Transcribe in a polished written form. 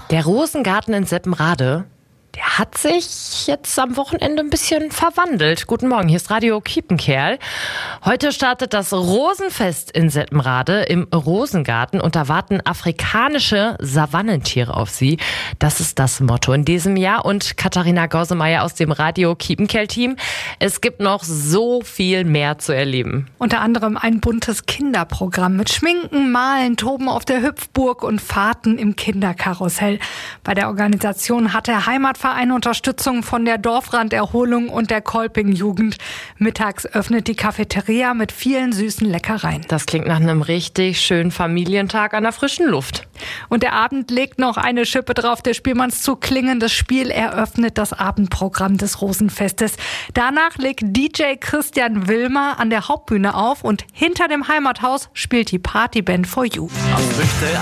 Der Rosengarten in Seppenrade, der hat sich jetzt am Wochenende ein bisschen verwandelt. Guten Morgen, hier ist Radio Kiepenkerl. Heute startet das Rosenfest in Seppenrade im Rosengarten und da warten afrikanische Savannentiere auf Sie. Das ist das Motto in diesem Jahr. Und Katharina Gausemeyer aus dem Radio Kiepenkerl-Team. Es gibt noch so viel mehr zu erleben. Unter anderem ein buntes Kinderprogramm mit Schminken, Malen, Toben auf der Hüpfburg und Fahrten im Kinderkarussell. Bei der Organisation hat der Heimatverein Unterstützung von der Dorfranderholung und der Kolping-Jugend. Mittags öffnet die Cafeteria mit vielen süßen Leckereien. Das klingt nach einem richtig schönen Familientag an der frischen Luft. Und der Abend legt noch eine Schippe drauf. Der Spielmannszug Klingendes Spiel eröffnet das Abendprogramm des Rosenfestes. Danach legt DJ Christian Wilmer an der Hauptbühne auf und hinter dem Heimathaus spielt die Partyband For You.